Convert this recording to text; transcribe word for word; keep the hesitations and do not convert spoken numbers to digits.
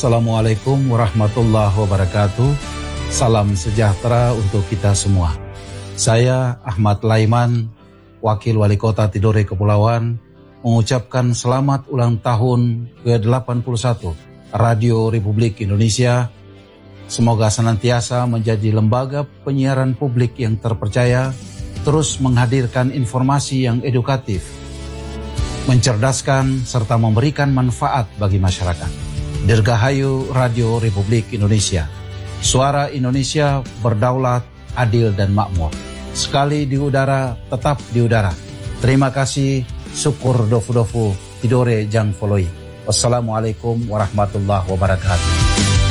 Assalamualaikum warahmatullahi wabarakatuh. Salam sejahtera untuk kita semua. Saya Ahmad Laiman, Wakil Wali Kota Tidore Kepulauan, mengucapkan selamat ulang tahun ke delapan puluh satu Radio Republik Indonesia. Semoga senantiasa menjadi lembaga penyiaran publik yang terpercaya, terus menghadirkan informasi yang edukatif, mencerdaskan, serta memberikan manfaat bagi masyarakat. Dirgahayu Radio Republik Indonesia. Suara Indonesia berdaulat, adil dan makmur. Sekali di udara, tetap di udara. Terima kasih, syukur dofu-dofu, tidore jang foloi. Wassalamualaikum warahmatullahi wabarakatuh.